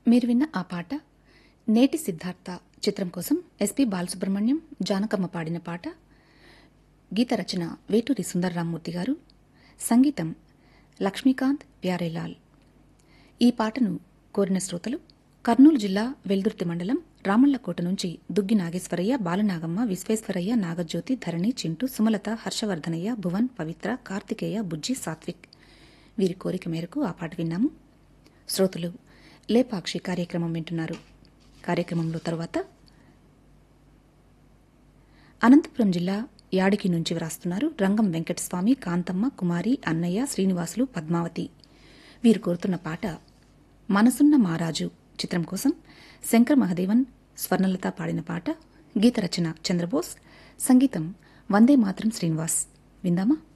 మీరు విన్న ఆ పాట నేటి సిద్ధార్థ చిత్రం కోసం ఎస్పి బాలసుబ్రహ్మణ్యం జానకమ్మ పాడిన పాట. గీత రచన వేటూరి సుందరరామ్మూర్తి గారు, సంగీతం లక్ష్మీకాంత్ ప్యారేలాల్. ఈ పాటను కోరిన శ్రోతలు కర్నూలు జిల్లా వెల్దుర్తి మండలం రామళ్లకోట నుంచి దుగ్గి నాగేశ్వరయ్య, బాలనాగమ్మ, విశ్వేశ్వరయ్య, నాగజ్యోతి, ధరణి, చింటూ, సుమలత, హర్షవర్ధనయ్య, భువన్, పవిత్ర, కార్తికేయ, బుజ్జి, సాత్విక్. వీరి కోరిక మేరకు ఆ పాట విన్నాము. శ్రోతలు లేపాక్షి కార్యక్రమం వింటున్నారు. కార్యక్రమంలో తరువాత అనంతపురం జిల్లా యాడికి నుంచి వ్రాస్తున్నారు రంగం వెంకటస్వామి, కాంతమ్మ, కుమారి, అన్నయ్య, శ్రీనివాసులు, పద్మావతి. వీరు కోరుతున్న పాట మనసున్న మారాజు చిత్రం కోసం శంకర్ మహదేవన్, స్వర్ణలత పాడిన పాట. గీత రచన చంద్రబోస్, సంగీతం వందే మాత్రం శ్రీనివాస్. విందామా?